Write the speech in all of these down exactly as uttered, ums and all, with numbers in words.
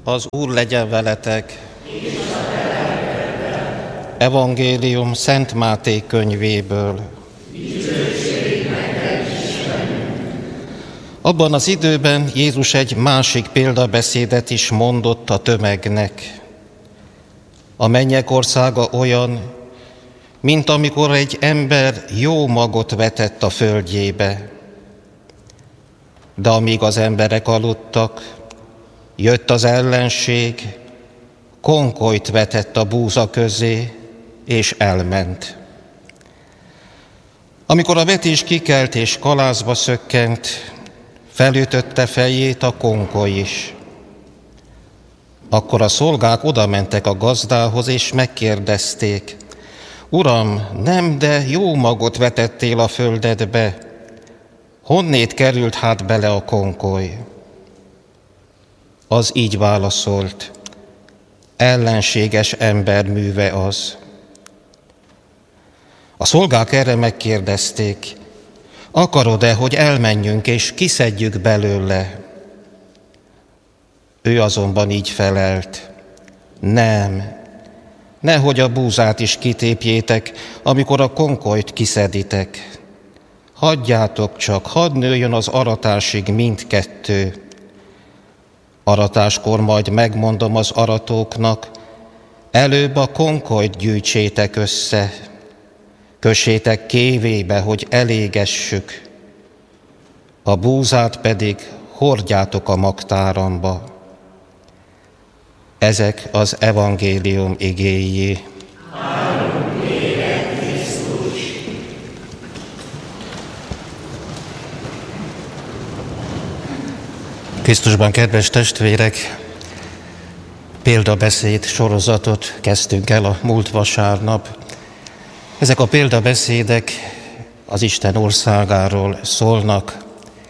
Az Úr legyen veletek! Evangélium Szent Máté könyvéből. Abban az időben Jézus egy másik példabeszédet is mondott a tömegnek. A mennyek országa olyan, mint amikor egy ember jó magot vetett a földjébe. De amíg az emberek aludtak, jött az ellenség, konkolyt vetett a búza közé, és elment. Amikor a vetés kikelt és kalászba szökkent, felütötte fejét a konkoly is. Akkor a szolgák odamentek a gazdához, és megkérdezték: Uram, nem, de jó magot vetettél a földedbe, honnét került hát bele a konkoly? Az így válaszolt: ellenséges ember műve az. A szolgák erre megkérdezték: akarod-e, hogy elmenjünk és kiszedjük belőle? Ő azonban így felelt: nem, nehogy a búzát is kitépjétek, amikor a konkolyt kiszeditek. Hagyjátok csak, hadd nőjön az aratásig mindkettő. Aratáskor majd megmondom az aratóknak: előbb a konkolyt gyűjtsétek össze, kössétek kévébe, hogy elégessük, a búzát pedig hordjátok a magtáramba. Ezek az evangélium igéi. Krisztusban, kedves testvérek, példabeszéd sorozatot kezdtünk el a múlt vasárnap. Ezek a példabeszédek az Isten országáról szólnak.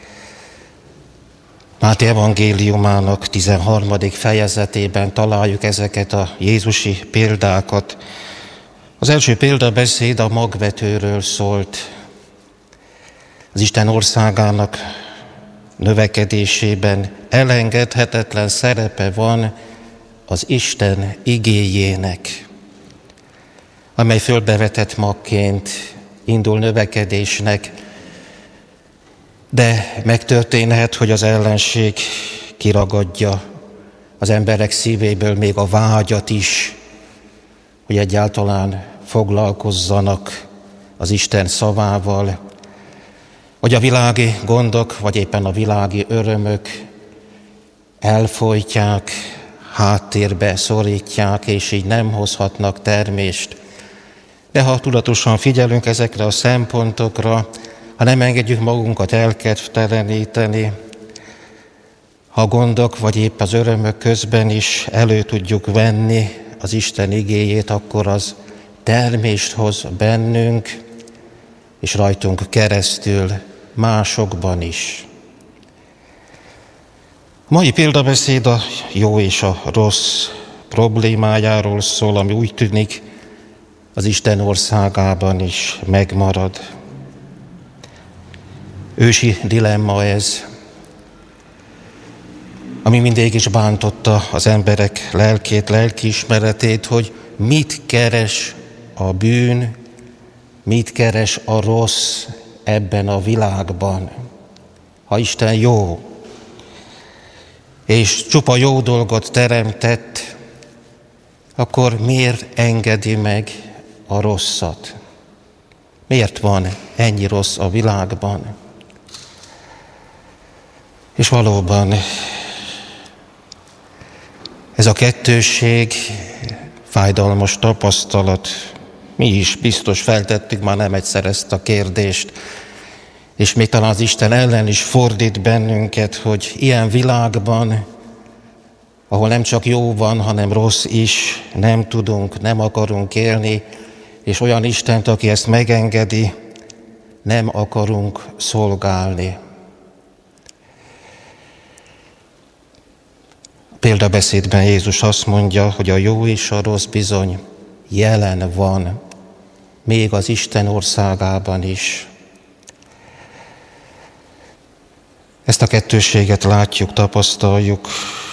Máté evangéliumának tizenharmadik fejezetében találjuk ezeket a jézusi példákat. Az első példabeszéd a magvetőről szólt. Az Isten országának növekedésében elengedhetetlen szerepe van az Isten igéjének, amely fölbevetett magként indul növekedésnek, de megtörténhet, hogy az ellenség kiragadja az emberek szívéből még a vágyat is, hogy egyáltalán foglalkozzanak az Isten szavával, hogy a világi gondok, vagy éppen a világi örömök elfojtják, háttérbe szorítják, és így nem hozhatnak termést. De ha tudatosan figyelünk ezekre a szempontokra, ha nem engedjük magunkat elkedvteleníteni, ha a gondok, vagy épp az örömök közben is elő tudjuk venni az Isten igéjét, akkor az termést hoz bennünk, és rajtunk keresztül másokban is. A mai példabeszéd a jó és a rossz problémájáról szól, ami úgy tűnik, az Isten országában is megmarad. Ősi dilemma ez, ami mindig is bántotta az emberek lelkét, lelkiismeretét, hogy mit keres a bűn, mit keres a rossz ebben a világban. Ha Isten jó, és csupa jó dolgot teremtett, akkor miért engedi meg a rosszat? Miért van ennyi rossz a világban? És valóban ez a kettősség fájdalmas tapasztalat. Mi is biztos feltettük már nem egyszer ezt a kérdést, és még talán az Isten ellen is fordít bennünket, hogy ilyen világban, ahol nem csak jó van, hanem rossz is, nem tudunk, nem akarunk élni, és olyan Istent, aki ezt megengedi, nem akarunk szolgálni. A példabeszédben Jézus azt mondja, hogy a jó és a rossz bizony jelen van, még az Isten országában is. Ezt a kettősséget látjuk, tapasztaljuk